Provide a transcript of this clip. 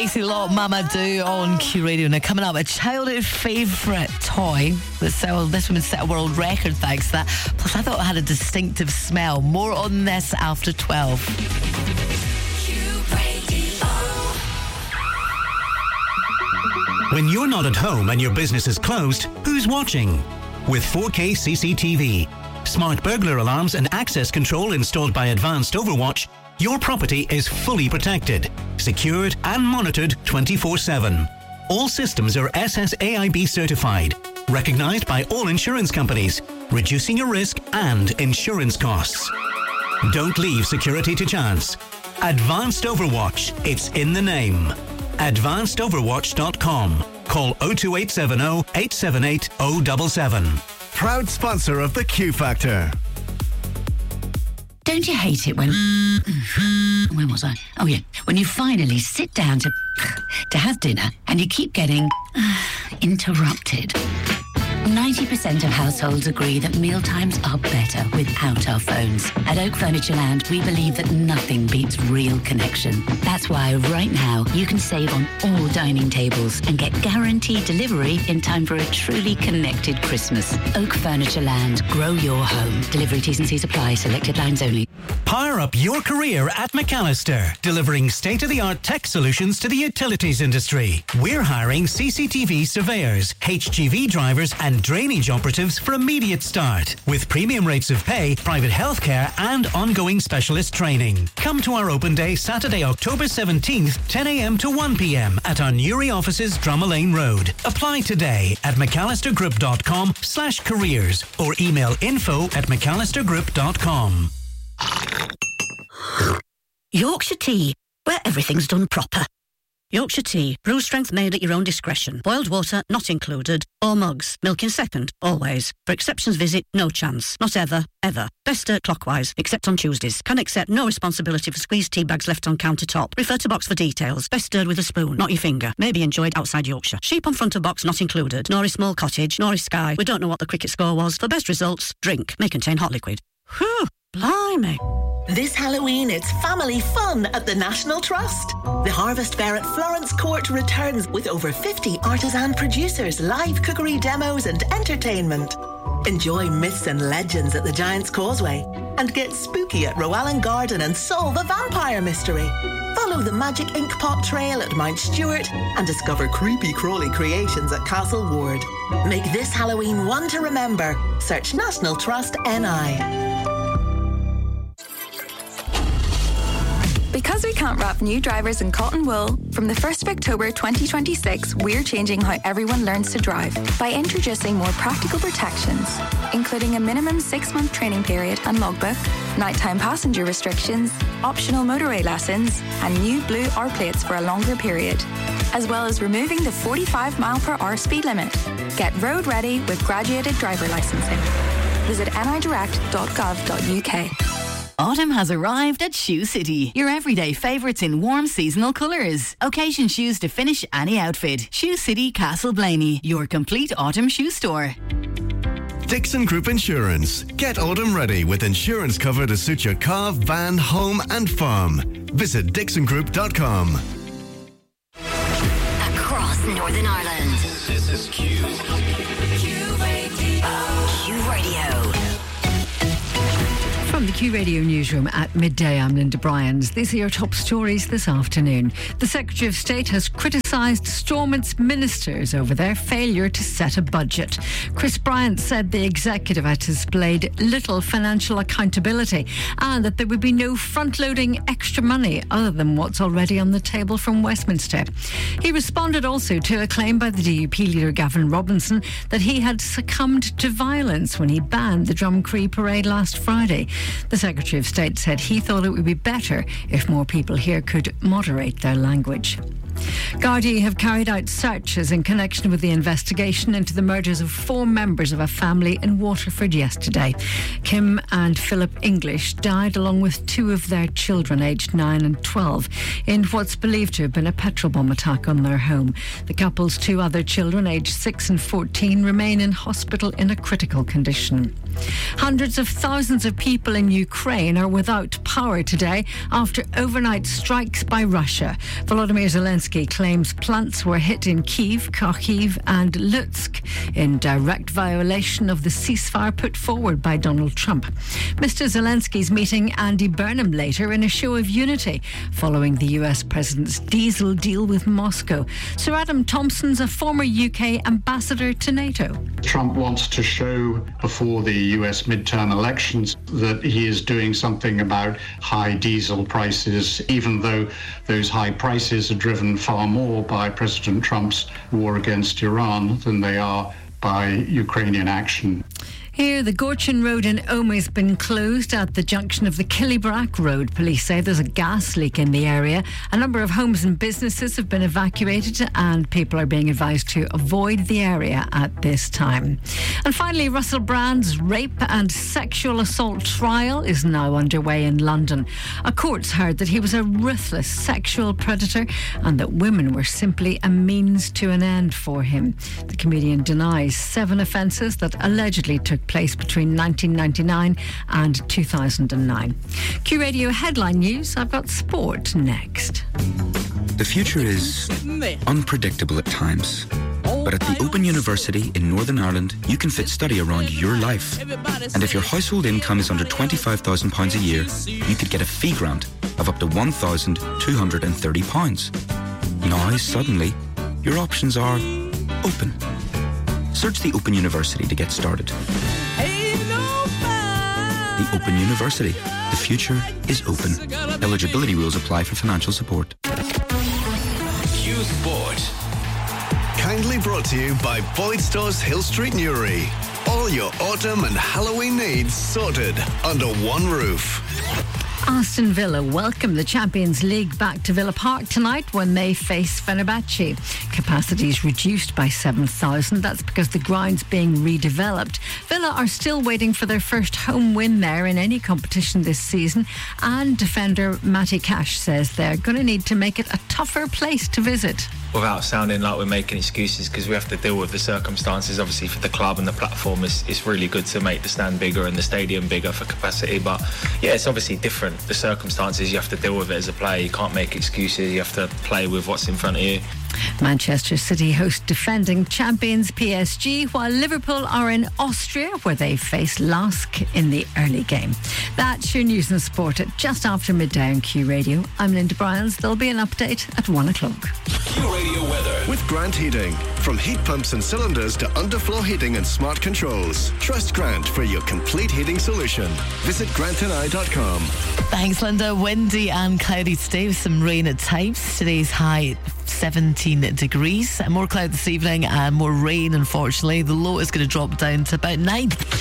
Thanks a lot, Mama Do on Q Radio. Now, coming up, a childhood favourite toy. This woman set a world record thanks to that. Plus, I thought it had a distinctive smell. More on this after 12. When you're not at home and your business is closed, who's watching? With 4K CCTV, smart burglar alarms and access control installed by Advanced Overwatch, your property is fully protected, secured and monitored 24/7. All systems are SSAIB certified, recognised by all insurance companies, reducing your risk and insurance costs. Don't leave security to chance. Advanced Overwatch, it's in the name. AdvancedOverwatch.com. Call 02870 878 077. Proud sponsor of the Q Factor. Don't you hate it when... Where was I? Oh, yeah. When you finally sit down to have dinner and you keep getting interrupted. 90% of households agree that mealtimes are better without our phones. At Oak Furniture Land, we believe that nothing beats real connection. That's why right now you can save on all dining tables and get guaranteed delivery in time for a truly connected Christmas. Oak Furniture Land. Grow your home. Delivery T's and C's apply. Selected lines only. Power up your career at McAllister, delivering state-of-the-art tech solutions to the utilities industry. We're hiring CCTV surveyors, HGV drivers and drainage operatives for immediate start, with premium rates of pay, private healthcare and ongoing specialist training. Come to our open day Saturday, October 17th, 10 a.m. to 1 p.m. at our Newry offices, Drummond Lane Road. Apply today at mcallistergroup.com/careers or email info@mcallistergroup.com. Yorkshire Tea, where everything's done proper. Yorkshire Tea, brew strength made at your own discretion. Boiled water not included. Or mugs, milk in second, always. For exceptions visit, no chance. Not ever, ever. Best stirred clockwise, except on Tuesdays. Can accept no responsibility for squeezed tea bags left on countertop. Refer to box for details. Best stirred with a spoon, not your finger. May be enjoyed outside Yorkshire. Sheep on front of box not included. Nor is small cottage, nor is Sky. We don't know what the cricket score was. For best results, drink. May contain hot liquid. Whew, blimey. This Halloween, it's family fun at the National Trust. The Harvest Fair at Florence Court returns with over 50 artisan producers, live cookery demos and entertainment. Enjoy myths and legends at the Giant's Causeway and get spooky at Rowan Garden and solve a vampire mystery. Follow the Magic Ink Pot Trail at Mount Stewart and discover creepy crawly creations at Castle Ward. Make this Halloween one to remember. Search National Trust NI. Because we can't wrap new drivers in cotton wool, from the 1st of October 2026, we're changing how everyone learns to drive by introducing more practical protections, including a minimum 6-month training period and logbook, nighttime passenger restrictions, optional motorway lessons, and new blue R plates for a longer period, as well as removing the 45-mile-per-hour speed limit. Get road ready with graduated driver licensing. Visit nidirect.gov.uk. Autumn has arrived at Shoe City, your everyday favourites in warm seasonal colours. Occasion shoes to finish any outfit. Shoe City Castle Blaney, your complete autumn shoe store. Dixon Group Insurance. Get autumn ready with insurance cover to suit your car, van, home and farm. Visit dixongroup.com. Across Northern Ireland. This is Q. Q Radio. Q Radio. From the Q Radio newsroom at midday, I'm Linda Bryans. These are your top stories this afternoon. The Secretary of State has criticised Stormont's ministers over their failure to set a budget. Chris Bryant said the executive had displayed little financial accountability and that there would be no front-loading extra money other than what's already on the table from Westminster. He responded also to a claim by the DUP leader Gavin Robinson that he had succumbed to violence when he banned the Drumcree parade last Friday. The Secretary of State said he thought it would be better if more people here could moderate their language. Gardaí have carried out searches in connection with the investigation into the murders of 4 members of a family in Waterford yesterday. Kim and Philip English died along with 2 of their children, aged 9 and 12, in what's believed to have been a petrol bomb attack on their home. The couple's 2 other children, aged 6 and 14, remain in hospital in a critical condition. Hundreds of thousands of people in Ukraine are without power today after overnight strikes by Russia. Volodymyr Zelensky claims plants were hit in Kyiv, Kharkiv and Lutsk in direct violation of the ceasefire put forward by Donald Trump. Mr. Zelensky's meeting Andy Burnham later in a show of unity following the US President's diesel deal with Moscow. Sir Adam Thompson's a former UK ambassador to NATO. Trump wants to show before the US midterm elections that he is doing something about high diesel prices, even though those high prices are driven far more by President Trump's war against Iran than they are by Ukrainian action. Here, the Gorchin Road in Omagh has been closed at the junction of the Killybrack Road. Police say there's a gas leak in the area. A number of homes and businesses have been evacuated and people are being advised to avoid the area at this time. And finally, Russell Brand's rape and sexual assault trial is now underway in London. A court's heard that he was a ruthless sexual predator and that women were simply a means to an end for him. The comedian denies 7 offences that allegedly took place between 1999 and 2009. Q Radio headline news. I've got sport next. The future is unpredictable at times. But at the Open University in Northern Ireland, you can fit study around your life. And if your household income is under £25,000 a year, you could get a fee grant of up to £1,230. Now, suddenly, your options are open. Search the Open University to get started. The Open University. The future is open. Eligibility rules apply for financial support. Q Sport. Kindly brought to you by Boyd Stores Hill Street Newry. All your autumn and Halloween needs sorted under one roof. Aston Villa welcome the Champions League back to Villa Park tonight when they face Fenerbahce. Capacity is reduced by 7,000. That's because the ground's being redeveloped. Villa are still waiting for their first home win there in any competition this season, and defender Matty Cash says they're going to need to make it a tougher place to visit. Without sounding like we're making excuses, because we have to deal with the circumstances. Obviously for the club and the platform, it's really good to make the stand bigger and the stadium bigger for capacity, but yeah, it's obviously different. The circumstances, you have to deal with it as a player. You can't make excuses. You have to play with what's in front of you. Manchester City host defending champions PSG, while Liverpool are in Austria where they face Lask in the early game. That's your news and sport at just after midday on Q Radio. I'm Linda Bryans. There'll be an update at 1 o'clock. Q Radio weather with Grant Heating. From heat pumps and cylinders to underfloor heating and smart controls. Trust Grant for your complete heating solution. Visit grantandI.com. Thanks, Linda. Windy and cloudy today with some rain at times. Today's high 17 degrees. More cloud this evening and more rain, unfortunately. The low is going to drop down to about 9.